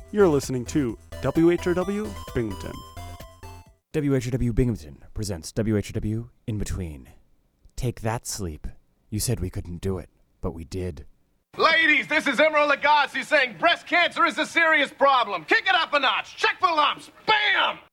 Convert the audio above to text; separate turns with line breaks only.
You're listening to WHRW Binghamton.
WHRW Binghamton presents WHRW In Between. Take that, Sleep. You said we couldn't do it, but we did.
Ladies, this is Emerald Lagasse saying breast cancer is a serious problem. Kick it up a notch. Check for lumps. Bam!